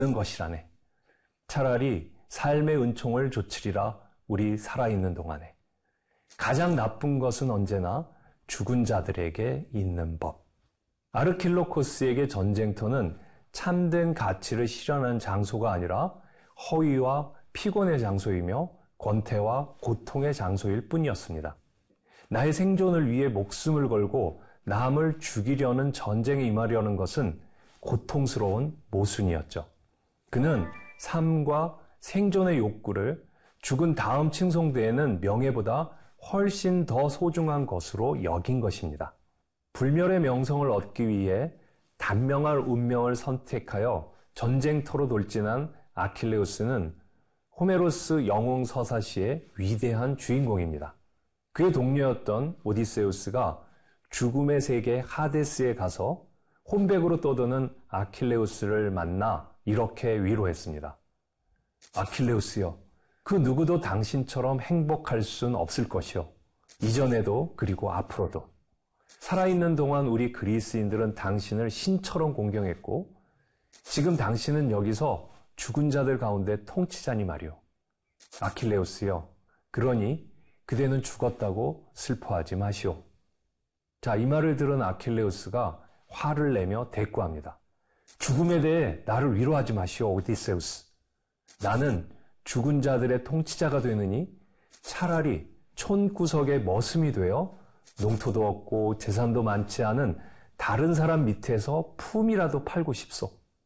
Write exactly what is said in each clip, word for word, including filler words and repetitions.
것이라네. 차라리 삶의 은총을 좇으리라 우리 살아있는 동안에. 가장 나쁜 것은 언제나 죽은 자들에게 있는 법. 아르킬로코스에게 전쟁터는 참된 가치를 실현하는 장소가 아니라 허위와 피곤의 장소이며 권태와 고통의 장소일 뿐이었습니다. 나의 생존을 위해 목숨을 걸고 남을 죽이려는 전쟁에 임하려는 것은 고통스러운 모순이었죠. 그는 삶과 생존의 욕구를 죽은 다음 칭송대에는 명예보다 훨씬 더 소중한 것으로 여긴 것입니다. 불멸의 명성을 얻기 위해 단명할 운명을 선택하여 전쟁터로 돌진한 아킬레우스는 호메로스 영웅서사시의 위대한 주인공입니다. 그의 동료였던 오디세우스가 죽음의 세계 하데스에 가서 혼백으로 떠드는 아킬레우스를 만나 이렇게 위로했습니다. 아킬레우스여, 그 누구도 당신처럼 행복할 순 없을 것이요. 이전에도 그리고 앞으로도. 살아있는 동안 우리 그리스인들은 당신을 신처럼 공경했고 지금 당신은 여기서 죽은 자들 가운데 통치자니 말이오. 아킬레우스여, 그러니 그대는 죽었다고 슬퍼하지 마시오. 자, 이 말을 들은 아킬레우스가 화를 내며 대꾸합니다. 죽음에 대해 나를 위로하지 마시오, 오디세우스. 나는 죽은 자들의 통치자가 되느니 차라리 촌구석의 머슴이 되어 농토도 없고 재산도 많지 않은 다른 사람 밑에서 품이라도 팔고 싶소.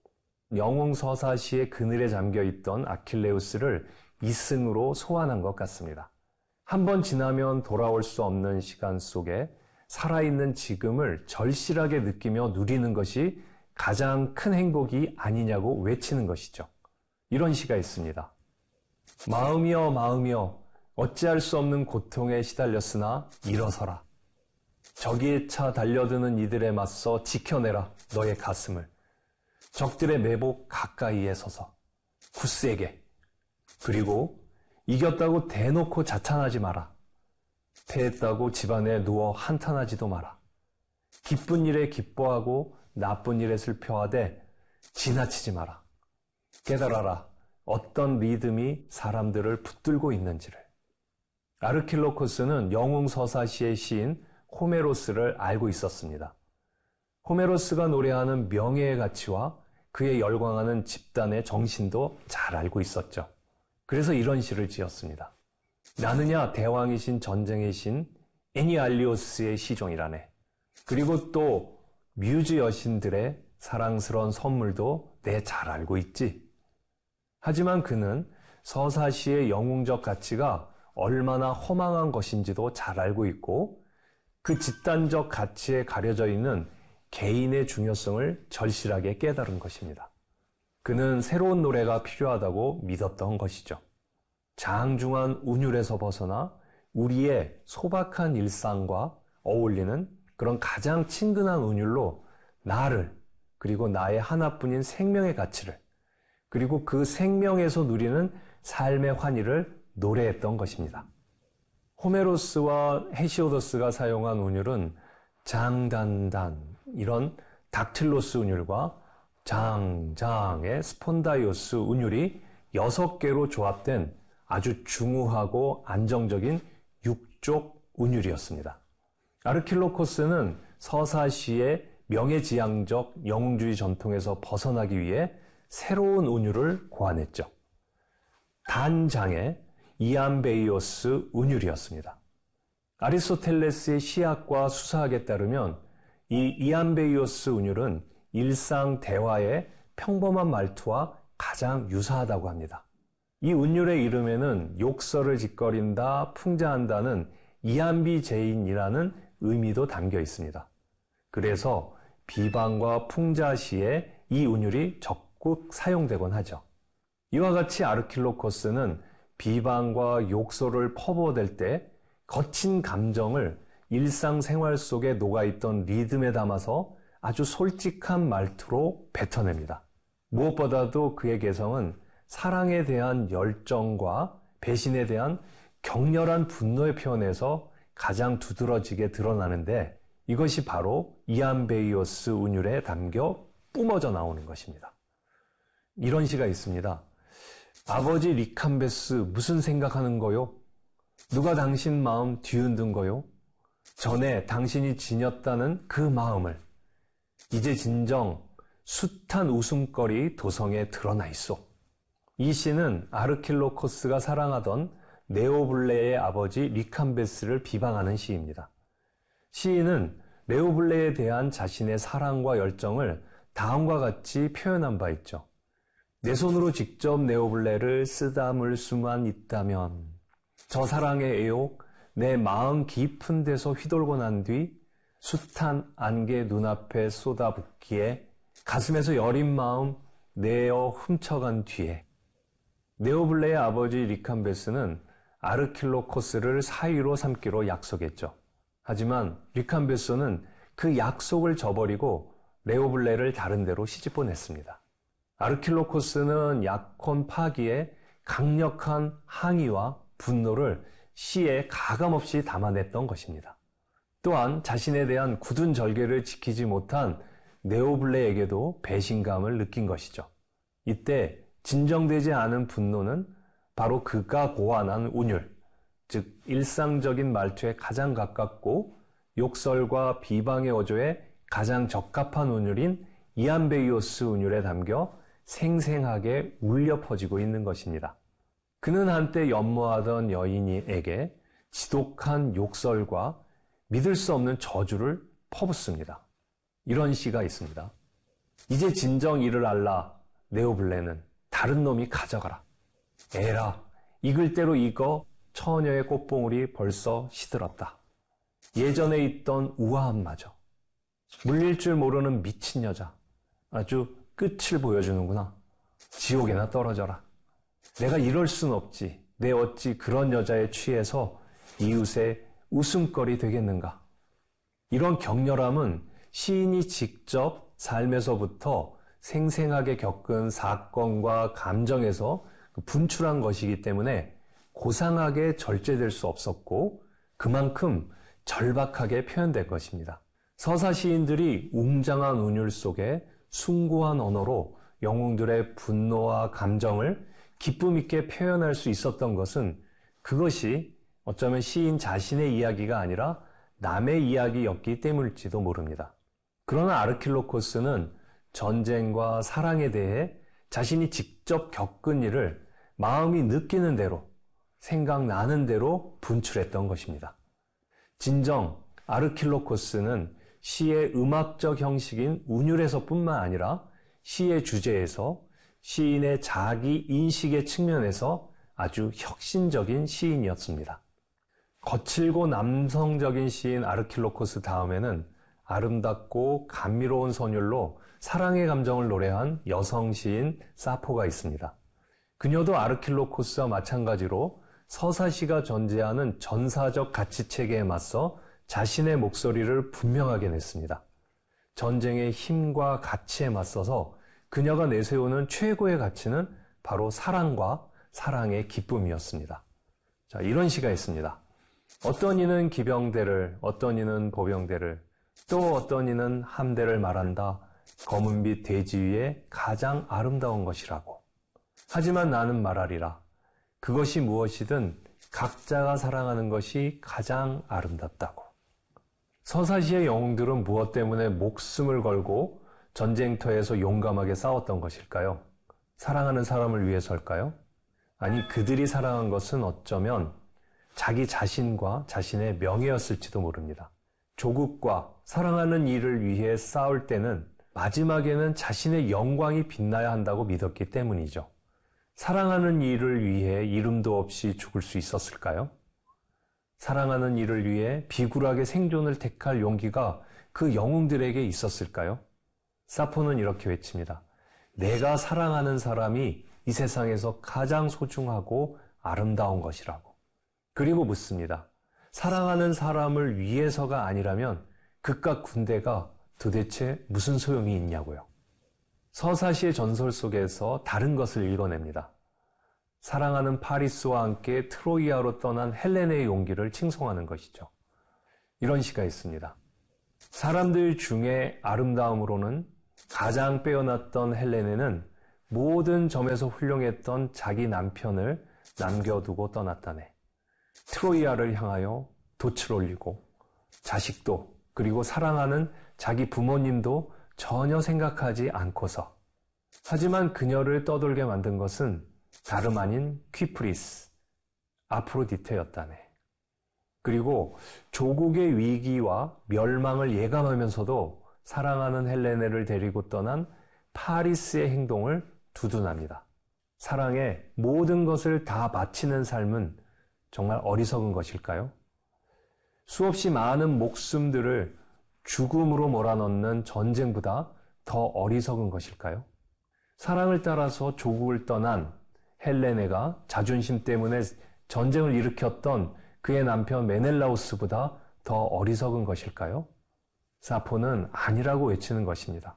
영웅서사시의 그늘에 잠겨있던 아킬레우스를 이승으로 소환한 것 같습니다. 한 번 지나면 돌아올 수 없는 시간 속에 살아있는 지금을 절실하게 느끼며 누리는 것이 가장 큰 행복이 아니냐고 외치는 것이죠. 이런 시가 있습니다. 마음이여 마음이여 어찌할 수 없는 고통에 시달렸으나 일어서라. 저기에 차 달려드는 이들에 맞서 지켜내라 너의 가슴을. 적들의 매복 가까이에 서서 굳세게. 그리고 이겼다고 대놓고 자찬하지 마라. 패했다고 집안에 누워 한탄하지도 마라. 기쁜 일에 기뻐하고 나쁜 일에 슬퍼하되 지나치지 마라. 깨달아라 어떤 리듬이 사람들을 붙들고 있는지를. 아르킬로코스는 영웅서사시의 시인 호메로스를 알고 있었습니다. 호메로스가 노래하는 명예의 가치와 그의 열광하는 집단의 정신도 잘 알고 있었죠. 그래서 이런 시를 지었습니다. 나느냐 대왕이신 전쟁의 신 에니알리오스의 시종이라네. 그리고 또 뮤즈 여신들의 사랑스러운 선물도 내 잘 알고 있지. 하지만 그는 서사시의 영웅적 가치가 얼마나 허망한 것인지도 잘 알고 있고 그 집단적 가치에 가려져 있는 개인의 중요성을 절실하게 깨달은 것입니다. 그는 새로운 노래가 필요하다고 믿었던 것이죠. 장중한 운율에서 벗어나 우리의 소박한 일상과 어울리는 그런 가장 친근한 운율로 나를 그리고 나의 하나뿐인 생명의 가치를 그리고 그 생명에서 누리는 삶의 환희를 노래했던 것입니다. 호메로스와 헤시오도스가 사용한 운율은 장단단 이런 닥틸로스 운율과 장장의 스폰다이오스 운율이 여섯 개로 조합된 아주 중후하고 안정적인 육족 운율이었습니다. 아르킬로코스는 서사시의 명예지향적 영웅주의 전통에서 벗어나기 위해 새로운 운율을 고안했죠. 단장의 이암베이오스 운율이었습니다. 아리스토텔레스의 시학과 수사학에 따르면 이 이암베이오스 운율은 일상 대화의 평범한 말투와 가장 유사하다고 합니다. 이 운율의 이름에는 욕설을 짓거린다, 풍자한다는 이암비제인이라는 의미도 담겨 있습니다. 그래서 비방과 풍자 시에 이 운율이 적극 사용되곤 하죠. 이와 같이 아르킬로코스는 비방과 욕설을 퍼부어댈 때 거친 감정을 일상생활 속에 녹아있던 리듬에 담아서 아주 솔직한 말투로 뱉어냅니다. 무엇보다도 그의 개성은 사랑에 대한 열정과 배신에 대한 격렬한 분노의 표현에서 가장 두드러지게 드러나는데 이것이 바로 이암베이오스 운율에 담겨 뿜어져 나오는 것입니다. 이런 시가 있습니다. 아버지 리캄베스 무슨 생각하는 거요? 누가 당신 마음 뒤흔든 거요? 전에 당신이 지녔다는 그 마음을 이제 진정 숱한 웃음거리 도성에 드러나 있소. 이 시는 아르킬로코스가 사랑하던 네오블레의 아버지 리캄베스를 비방하는 시입니다. 시인은 네오블레에 대한 자신의 사랑과 열정을 다음과 같이 표현한 바 있죠. 내 손으로 직접 네오블레를 쓰다물 수만 있다면 저 사랑의 애욕 내 마음 깊은 데서 휘돌고 난 뒤 숱한 안개 눈앞에 쏟아붓기에 가슴에서 여린 마음 내어 훔쳐간 뒤에 네오블레의 아버지 리캄베스는 아르킬로코스를 사위로 삼기로 약속했죠. 하지만 리캄베스는 그 약속을 저버리고 네오블레를 다른 데로 시집보냈습니다. 아르킬로코스는 약혼 파기에 강력한 항의와 분노를 시에 가감없이 담아냈던 것입니다. 또한 자신에 대한 굳은 절개를 지키지 못한 네오블레에게도 배신감을 느낀 것이죠. 이때 진정되지 않은 분노는 바로 그가 고안한 운율, 즉 일상적인 말투에 가장 가깝고 욕설과 비방의 어조에 가장 적합한 운율인 이안베이오스 운율에 담겨 생생하게 울려 퍼지고 있는 것입니다. 그는 한때 연모하던 여인에게 지독한 욕설과 믿을 수 없는 저주를 퍼붓습니다. 이런 시가 있습니다. 이제 진정 이를 알라 네오블레는 다른 놈이 가져가라. 에라 익을 대로 익어 처녀의 꽃봉울이 벌써 시들었다. 예전에 있던 우아함마저 물릴 줄 모르는 미친 여자 아주 끝을 보여주는구나. 지옥에나 떨어져라. 내가 이럴 순 없지. 내 어찌 그런 여자에 취해서 이웃의 웃음거리 되겠는가. 이런 격렬함은 시인이 직접 삶에서부터 생생하게 겪은 사건과 감정에서 분출한 것이기 때문에 고상하게 절제될 수 없었고 그만큼 절박하게 표현될 것입니다. 서사 시인들이 웅장한 운율 속에 숭고한 언어로 영웅들의 분노와 감정을 기쁨 있게 표현할 수 있었던 것은 그것이 어쩌면 시인 자신의 이야기가 아니라 남의 이야기였기 때문일지도 모릅니다. 그러나 아르킬로코스는 전쟁과 사랑에 대해 자신이 직접 겪은 일을 마음이 느끼는 대로 생각나는 대로 분출했던 것입니다. 진정 아르킬로코스는 시의 음악적 형식인 운율에서뿐만 아니라 시의 주제에서 시인의 자기 인식의 측면에서 아주 혁신적인 시인이었습니다. 거칠고 남성적인 시인 아르킬로코스 다음에는 아름답고 감미로운 선율로 사랑의 감정을 노래한 여성 시인 사포가 있습니다. 그녀도 아르킬로코스와 마찬가지로 서사시가 전제하는 전사적 가치체계에 맞서 자신의 목소리를 분명하게 냈습니다. 전쟁의 힘과 가치에 맞서서 그녀가 내세우는 최고의 가치는 바로 사랑과 사랑의 기쁨이었습니다. 자, 이런 시가 있습니다. 어떤 이는 기병대를, 어떤 이는 보병대를, 또 어떤 이는 함대를 말한다. 검은빛 대지 위에 가장 아름다운 것이라고. 하지만 나는 말하리라. 그것이 무엇이든 각자가 사랑하는 것이 가장 아름답다고. 서사시의 영웅들은 무엇 때문에 목숨을 걸고 전쟁터에서 용감하게 싸웠던 것일까요? 사랑하는 사람을 위해서일까요? 아니, 그들이 사랑한 것은 어쩌면 자기 자신과 자신의 명예였을지도 모릅니다. 조국과 사랑하는 이를 위해 싸울 때는 마지막에는 자신의 영광이 빛나야 한다고 믿었기 때문이죠. 사랑하는 이를 위해 이름도 없이 죽을 수 있었을까요? 사랑하는 이를 위해 비굴하게 생존을 택할 용기가 그 영웅들에게 있었을까요? 사포는 이렇게 외칩니다. 내가 사랑하는 사람이 이 세상에서 가장 소중하고 아름다운 것이라고. 그리고 묻습니다. 사랑하는 사람을 위해서가 아니라면 그깟 군대가 도대체 무슨 소용이 있냐고요. 서사시의 전설 속에서 다른 것을 읽어냅니다. 사랑하는 파리스와 함께 트로이아로 떠난 헬레네의 용기를 칭송하는 것이죠. 이런 시가 있습니다. 사람들 중에 아름다움으로는 가장 빼어났던 헬레네는 모든 점에서 훌륭했던 자기 남편을 남겨두고 떠났다네. 트로이아를 향하여 돛을 올리고 자식도 그리고 사랑하는 자기 부모님도 전혀 생각하지 않고서. 하지만 그녀를 떠돌게 만든 것은 다름 아닌 퀴프리스, 아프로디테였다네. 그리고 조국의 위기와 멸망을 예감하면서도 사랑하는 헬레네를 데리고 떠난 파리스의 행동을 두둔합니다. 사랑에 모든 것을 다 바치는 삶은 정말 어리석은 것일까요? 수없이 많은 목숨들을 죽음으로 몰아넣는 전쟁보다 더 어리석은 것일까요? 사랑을 따라서 조국을 떠난 헬레네가 자존심 때문에 전쟁을 일으켰던 그의 남편 메넬라우스보다 더 어리석은 것일까요? 사포는 아니라고 외치는 것입니다.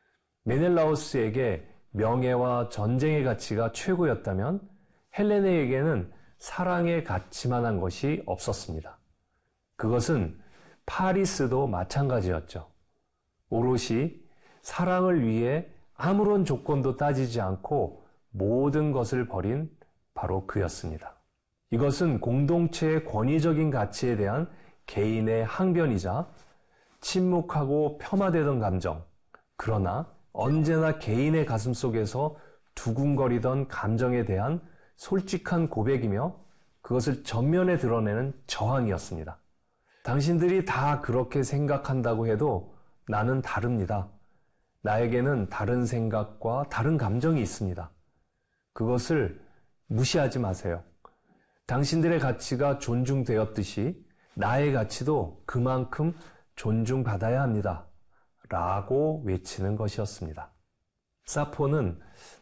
메넬라우스에게 명예와 전쟁의 가치가 최고였다면 헬레네에게는 사랑의 가치만한 것이 없었습니다. 그것은 파리스도 마찬가지였죠. 오롯이 사랑을 위해 아무런 조건도 따지지 않고 모든 것을 버린 바로 그였습니다. 이것은 공동체의 권위적인 가치에 대한 개인의 항변이자 침묵하고 폄하되던 감정, 그러나 언제나 개인의 가슴 속에서 두근거리던 감정에 대한 솔직한 고백이며 그것을 전면에 드러내는 저항이었습니다. 당신들이 다 그렇게 생각한다고 해도 나는 다릅니다. 나에게는 다른 생각과 다른 감정이 있습니다. 그것을 무시하지 마세요. 당신들의 가치가 존중되었듯이 나의 가치도 그만큼 존중받아야 합니다. 라고 외치는 것이었습니다. 사포는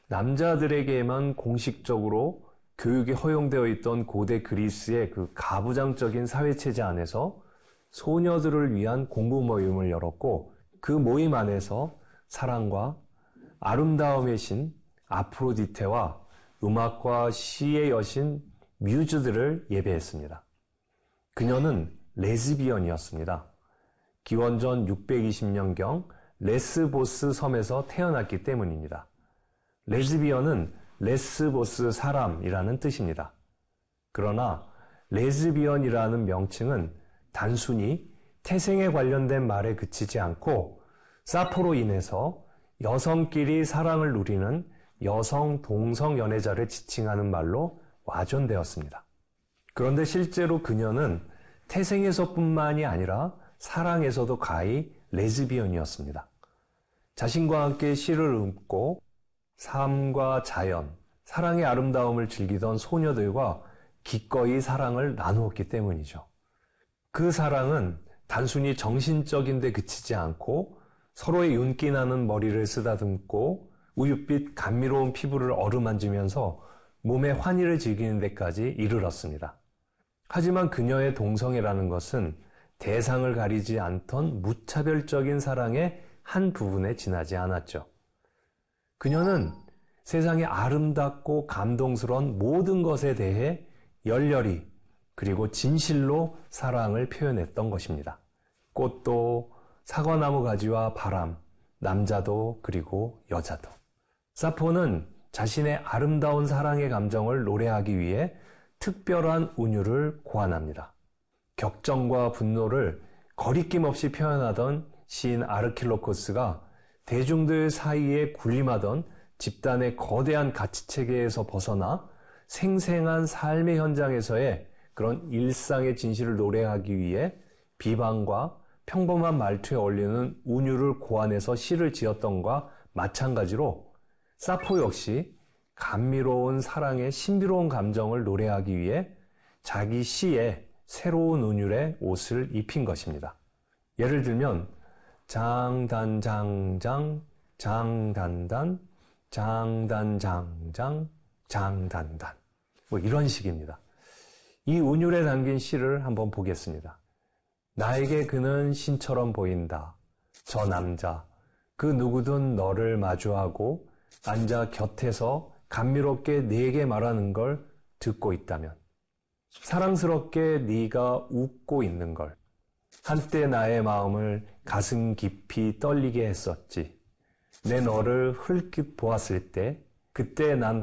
남자들에게만 공식적으로 교육이 허용되어 있던 고대 그리스의 그 가부장적인 사회체제 안에서 소녀들을 위한 공부 모임을 열었고 그 모임 안에서 사랑과 아름다움의 신 아프로디테와 음악과 시의 여신 뮤즈들을 예배했습니다. 그녀는 레즈비언이었습니다. 기원전 육백이십 년경 레스보스 섬에서 태어났기 때문입니다. 레즈비언은 레스보스 사람이라는 뜻입니다. 그러나 레즈비언이라는 명칭은 단순히 태생에 관련된 말에 그치지 않고 사포로 인해서 여성끼리 사랑을 누리는 여성 동성 연애자를 지칭하는 말로 와전되었습니다. 그런데 실제로 그녀는 태생에서뿐만이 아니라 사랑에서도 가히 레즈비언이었습니다. 자신과 함께 시를 읊고 삶과 자연, 사랑의 아름다움을 즐기던 소녀들과 기꺼이 사랑을 나누었기 때문이죠. 그 사랑은 단순히 정신적인 데 그치지 않고 서로의 윤기 나는 머리를 쓰다듬고 우윳빛 감미로운 피부를 어루만지면서 몸의 환희를 즐기는 데까지 이르렀습니다. 하지만 그녀의 동성애라는 것은 대상을 가리지 않던 무차별적인 사랑의 한 부분에 지나지 않았죠. 그녀는 세상의 아름답고 감동스러운 모든 것에 대해 열렬히 그리고 진실로 사랑을 표현했던 것입니다. 꽃도, 사과나무 가지와 바람, 남자도 그리고 여자도. 사포는 자신의 아름다운 사랑의 감정을 노래하기 위해 특별한 운율을 고안합니다. 격정과 분노를 거리낌 없이 표현하던 시인 아르킬로코스가 대중들 사이에 군림하던 집단의 거대한 가치체계에서 벗어나 생생한 삶의 현장에서의 그런 일상의 진실을 노래하기 위해 비방과 평범한 말투에 어울리는 운율을 고안해서 시를 지었던과 마찬가지로 사포 역시 감미로운 사랑의 신비로운 감정을 노래하기 위해 자기 시에 새로운 운율의 옷을 입힌 것입니다. 예를 들면 장단장장, 장단단, 장단장장, 장단단 뭐 이런 식입니다. 이 운율에 담긴 시를 한번 보겠습니다. 나에게 그는 신처럼 보인다. 저 남자, 그 누구든 너를 마주하고 앉아 곁에서 감미롭게 네게 말하는 걸 듣고 있다면, 사랑스럽게 네가 웃고 있는 걸, 한때 나의 마음을 가슴 깊이 떨리게 했었지. 내 너를 흘낏 보았을 때 그때 난